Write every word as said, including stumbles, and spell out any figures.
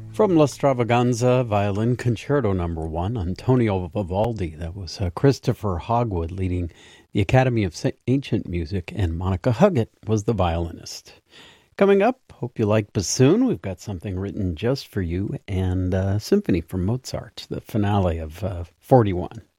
From La Stravaganza, Violin Concerto Number One, Antonio Vivaldi. That was uh, Christopher Hogwood leading the Academy of Sa- Ancient Music, and Monica Huggett was the violinist. Coming up, hope you like bassoon. We've got something written just for you, and uh, symphony from Mozart, the finale of uh, forty-one.